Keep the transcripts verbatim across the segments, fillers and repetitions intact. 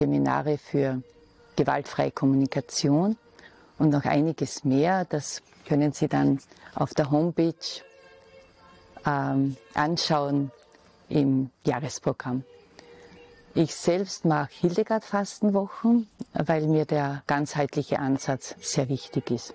Seminare für gewaltfreie Kommunikation und noch einiges mehr. Das können Sie dann auf der Homepage ähm, anschauen im Jahresprogramm. Ich selbst mache Hildegard-Fastenwochen, weil mir der ganzheitliche Ansatz sehr wichtig ist.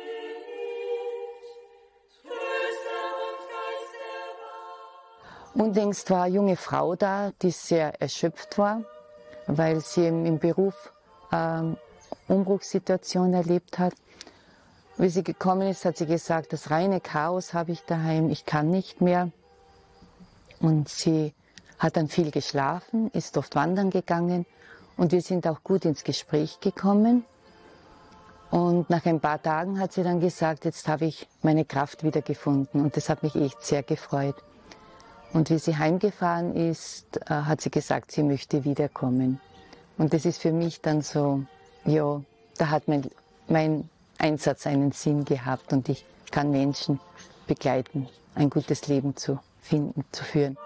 Unlängst war eine junge Frau da, die sehr erschöpft war, weil sie im Beruf ähm, Umbruchssituation erlebt hat. Wie sie gekommen ist, hat sie gesagt, das reine Chaos habe ich daheim, ich kann nicht mehr. Und sie hat dann viel geschlafen, ist oft wandern gegangen und wir sind auch gut ins Gespräch gekommen. Und nach ein paar Tagen hat sie dann gesagt, jetzt habe ich meine Kraft wieder gefunden und das hat mich echt sehr gefreut. Und wie sie heimgefahren ist, hat sie gesagt, sie möchte wiederkommen. Und das ist für mich dann so, ja, da hat mein, mein Einsatz einen Sinn gehabt und ich kann Menschen begleiten, ein gutes Leben zu finden, zu führen.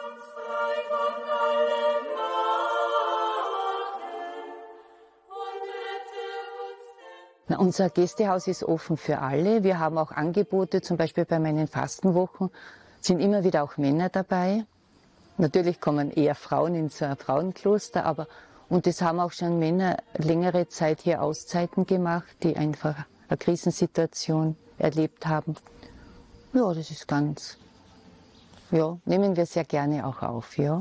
Na, unser Gästehaus ist offen für alle. Wir haben auch Angebote, zum Beispiel bei meinen Fastenwochen sind immer wieder auch Männer dabei. Natürlich kommen eher Frauen in so ein Frauenkloster, aber und es haben auch schon Männer längere Zeit hier Auszeiten gemacht, die einfach eine Krisensituation erlebt haben. Ja, das ist ganz, ja, nehmen wir sehr gerne auch auf, ja.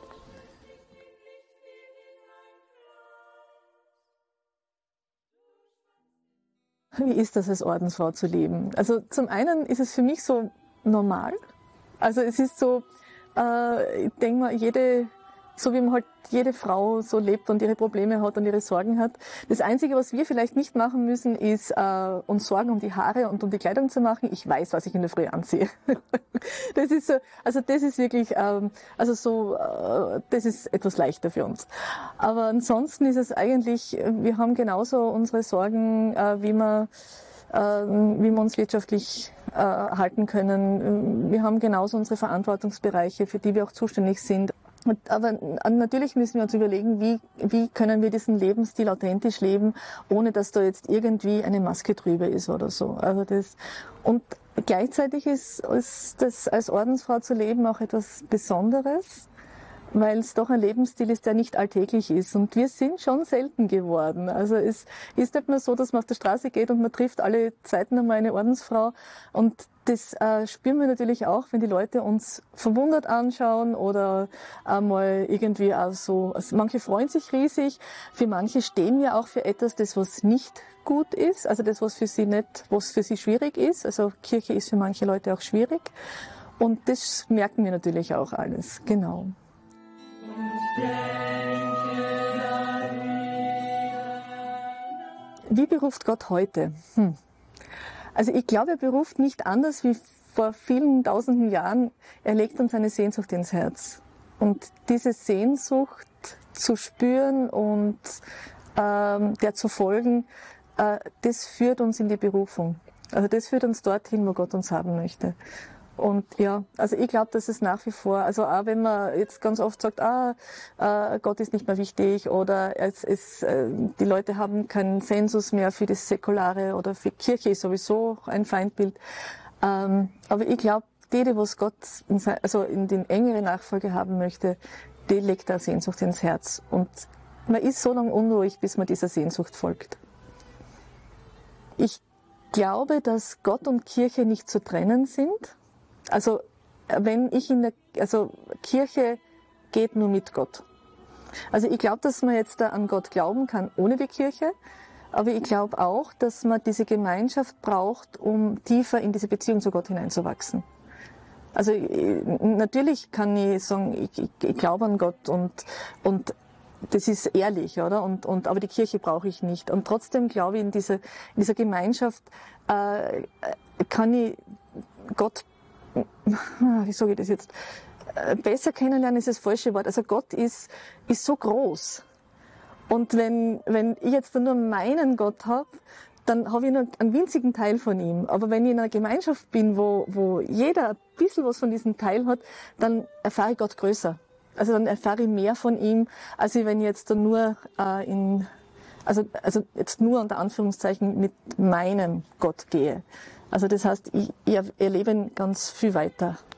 Wie ist das, als Ordensfrau zu leben? Also zum einen ist es für mich so normal. Also es ist so, äh, ich denke mal, jede, so wie man halt jede Frau so lebt und ihre Probleme hat und ihre Sorgen hat. Das Einzige, was wir vielleicht nicht machen müssen, ist äh, uns Sorgen um die Haare und um die Kleidung zu machen. Ich weiß, was ich in der Früh anziehe. Das ist so, also das ist wirklich, ähm, also so, äh, das ist etwas leichter für uns. Aber ansonsten ist es eigentlich, wir haben genauso unsere Sorgen, äh, wie wir wie wir uns wirtschaftlich äh, halten können. Wir haben genauso unsere Verantwortungsbereiche, für die wir auch zuständig sind. Aber natürlich müssen wir uns überlegen, wie, wie können wir diesen Lebensstil authentisch leben, ohne dass da jetzt irgendwie eine Maske drüber ist oder so. Also das, und gleichzeitig ist, ist das als Ordensfrau zu leben auch etwas Besonderes, weil es doch ein Lebensstil ist, der nicht alltäglich ist. Und wir sind schon selten geworden. Also es ist nicht mehr so, dass man auf der Straße geht und man trifft alle Zeiten einmal eine Ordensfrau. Und das äh, spüren wir natürlich auch, wenn die Leute uns verwundert anschauen oder einmal irgendwie auch so, also manche freuen sich riesig, für manche stehen wir auch für etwas, das was nicht gut ist, also das, was für sie nicht, was für sie schwierig ist. Also Kirche ist für manche Leute auch schwierig. Und das merken wir natürlich auch alles, genau. Wie beruft Gott heute? Hm. Also ich glaube, er beruft nicht anders wie vor vielen tausenden Jahren. Er legt uns eine Sehnsucht ins Herz. Und diese Sehnsucht zu spüren und ähm, der zu folgen, äh, das führt uns in die Berufung. Also das führt uns dorthin, wo Gott uns haben möchte. Und ja, also ich glaube, dass es nach wie vor, also auch wenn man jetzt ganz oft sagt, ah, äh, Gott ist nicht mehr wichtig oder es ist, äh, die Leute haben keinen Sensus mehr für das Säkulare oder für Kirche ist sowieso ein Feindbild. Ähm, aber ich glaube, die, die was Gott in, also in den engeren Nachfolge haben möchte, die legt da Sehnsucht ins Herz. Und man ist so lange unruhig, bis man dieser Sehnsucht folgt. Ich glaube, dass Gott und Kirche nicht zu trennen sind. Also wenn ich in der, also Kirche geht nur mit Gott. Also ich glaube, dass man jetzt da an Gott glauben kann ohne die Kirche, aber ich glaube auch, dass man diese Gemeinschaft braucht, um tiefer in diese Beziehung zu Gott hineinzuwachsen. Also natürlich kann ich sagen, ich, ich, ich glaube an Gott und, und das ist ehrlich, oder? Und, und, aber die Kirche brauche ich nicht. Und trotzdem glaube ich, in dieser, in dieser Gemeinschaft äh, kann ich Gott, wie sage ich das jetzt, besser kennenlernen ist das falsche Wort. Also Gott ist, ist so groß. Und wenn, wenn ich jetzt nur meinen Gott habe, dann habe ich nur einen winzigen Teil von ihm. Aber wenn ich in einer Gemeinschaft bin, wo, wo jeder ein bisschen was von diesem Teil hat, dann erfahre ich Gott größer. Also dann erfahre ich mehr von ihm, als wenn ich jetzt nur äh, in, also, also jetzt nur unter Anführungszeichen mit meinem Gott gehe. Also das heißt, ich, ich erlebe ihn ganz viel weiter.